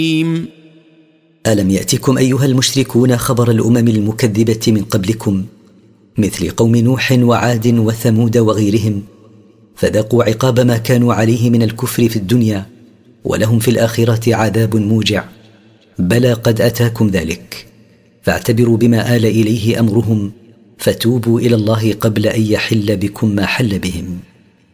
ألم يأتكم أيها المشركون خبر الأمم المكذبة من قبلكم مثل قوم نوح وعاد وثمود وغيرهم فذاقوا عقاب ما كانوا عليه من الكفر في الدنيا ولهم في الآخرة عذاب موجع. بلى قد أتاكم ذلك فاعتبروا بما آل إليه أمرهم فتوبوا إلى الله قبل أن يحل بكم ما حل بهم.